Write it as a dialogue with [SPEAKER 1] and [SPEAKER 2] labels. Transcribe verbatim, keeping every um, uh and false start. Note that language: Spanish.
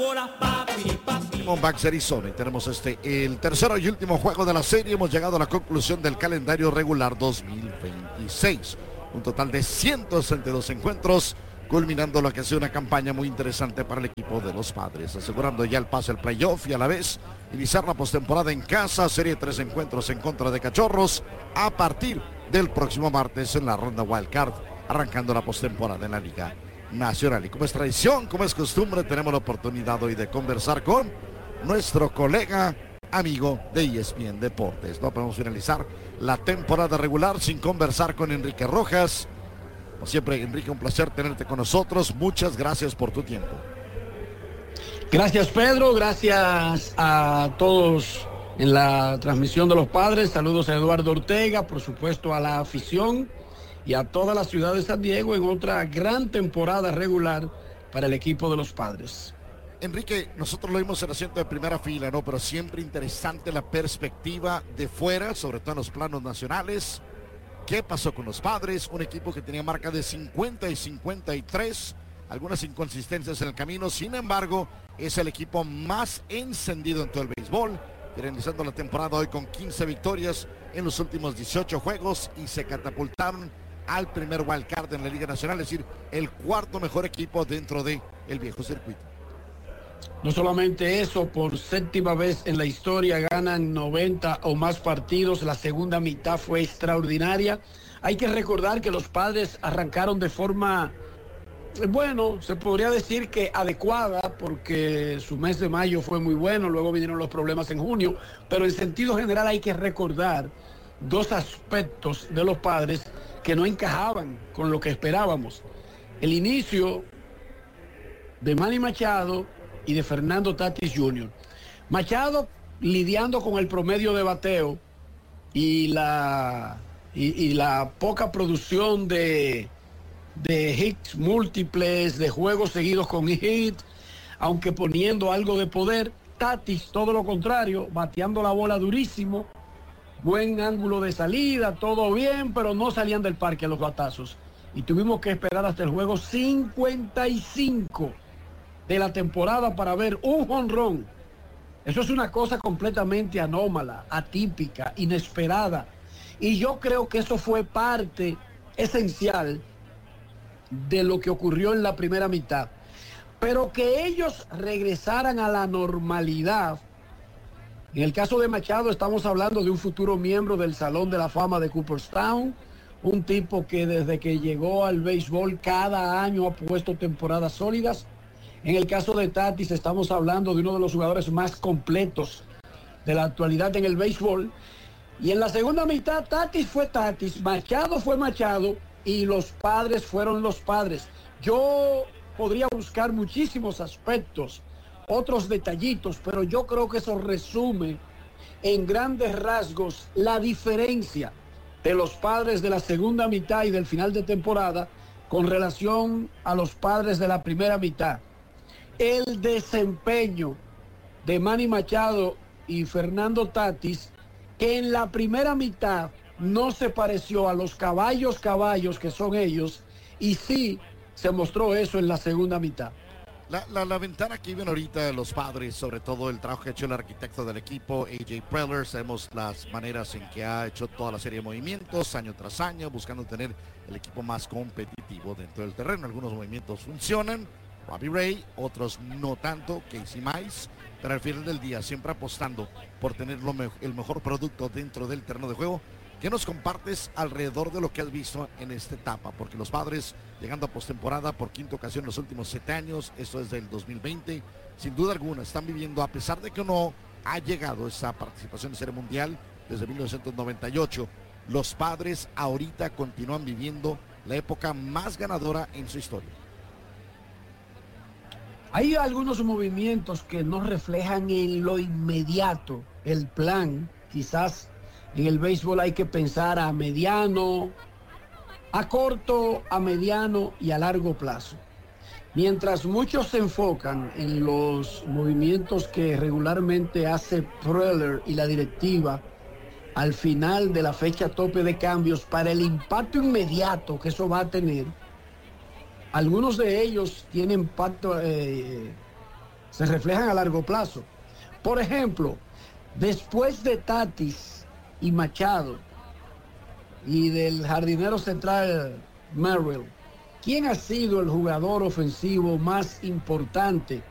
[SPEAKER 1] Diamondbacks Arizona, y tenemos este el tercero y último juego de la serie. Hemos llegado a la conclusión del calendario regular dos mil veintiséis, un total de ciento sesenta y dos encuentros, culminando lo que ha sido una campaña muy interesante para el equipo de los Padres, asegurando ya el pase al playoff y a la vez iniciar la postemporada en casa. Serie de tres encuentros en contra de Cachorros a partir del próximo martes en la ronda Wild Card, arrancando la postemporada en la Liga Nacional. Y como es tradición, como es costumbre, tenemos la oportunidad hoy de conversar con nuestro colega, amigo de E S P N Deportes. No podemos finalizar la temporada regular sin conversar con Enrique Rojas. Como siempre, Enrique, un placer tenerte con nosotros. Muchas gracias por tu tiempo.
[SPEAKER 2] Gracias, Pedro. Gracias a todos en la transmisión de los Padres. Saludos a Eduardo Ortega, por supuesto a la afición y a toda la ciudad de San Diego en otra gran temporada regular para el equipo de los Padres.
[SPEAKER 1] Enrique, nosotros lo vimos en el asiento de primera fila, ¿no? Pero siempre interesante la perspectiva de fuera, sobre todo en los planos nacionales. ¿Qué pasó con los Padres? Un equipo que tenía marca de cincuenta y cincuenta y tres, algunas inconsistencias en el camino. Sin embargo, es el equipo más encendido en todo el béisbol, finalizando la temporada hoy con quince victorias en los últimos dieciocho juegos y se catapultaron al primer wild card en la Liga Nacional, es decir, el cuarto mejor equipo dentro del viejo circuito.
[SPEAKER 2] No solamente eso, por séptima vez en la historia ganan noventa o más partidos. La segunda mitad fue extraordinaria. Hay que recordar que los Padres arrancaron de forma, bueno, se podría decir que adecuada, porque su mes de mayo fue muy bueno, luego vinieron los problemas en junio, pero en sentido general hay que recordar dos aspectos de los Padres que no encajaban con lo que esperábamos. El inicio de Manny Machado y de Fernando Tatis junior Machado lidiando con el promedio de bateo y la, y, y la poca producción de, de hits múltiples, de juegos seguidos con hit, aunque poniendo algo de poder. Tatis, todo lo contrario, bateando la bola durísimo, buen ángulo de salida, todo bien, pero no salían del parque los batazos. Y tuvimos que esperar hasta el juego cincuenta y cinco de la temporada para ver un jonrón. Eso es una cosa completamente anómala, atípica, inesperada. Y yo creo que eso fue parte esencial de lo que ocurrió en la primera mitad. Pero que ellos regresaran a la normalidad. En el caso de Machado estamos hablando de un futuro miembro del Salón de la Fama de Cooperstown, un tipo que desde que llegó al béisbol cada año ha puesto temporadas sólidas. En el caso de Tatis estamos hablando de uno de los jugadores más completos de la actualidad en el béisbol. Y en la segunda mitad Tatis fue Tatis, Machado fue Machado y los Padres fueron los Padres. Yo podría buscar muchísimos aspectos, otros detallitos, pero yo creo que eso resume en grandes rasgos la diferencia de los Padres de la segunda mitad y del final de temporada con relación a los Padres de la primera mitad. El desempeño de Manny Machado y Fernando Tatis, que en la primera mitad no se pareció a los caballos caballos que son ellos, y sí se mostró eso en la segunda mitad.
[SPEAKER 1] La, la, la ventana que viven ahorita los Padres, sobre todo el trabajo que ha hecho el arquitecto del equipo, A J Preller, sabemos las maneras en que ha hecho toda la serie de movimientos, año tras año, buscando tener el equipo más competitivo dentro del terreno. Algunos movimientos funcionan, Robbie Ray, otros no tanto, Casey Mize, pero al final del día siempre apostando por tener lo me el mejor producto dentro del terreno de juego. ¿Qué nos compartes alrededor de lo que has visto en esta etapa? Porque los Padres, llegando a postemporada por quinta ocasión en los últimos siete años, esto es del dos mil veinte, sin duda alguna están viviendo, a pesar de que no ha llegado esa participación en Serie Mundial desde mil novecientos noventa y ocho, los Padres ahorita continúan viviendo la época más ganadora en su historia.
[SPEAKER 2] Hay algunos movimientos que no reflejan en lo inmediato el plan. Quizás en el béisbol hay que pensar a mediano, a corto, a mediano y a largo plazo. Mientras muchos se enfocan en los movimientos que regularmente hace Preller y la directiva al final de la fecha tope de cambios para el impacto inmediato que eso va a tener, algunos de ellos tienen pacto, eh, se reflejan a largo plazo. Por ejemplo, después de Tatis y Machado y del jardinero central Merrill, ¿quién ha sido el jugador ofensivo más importante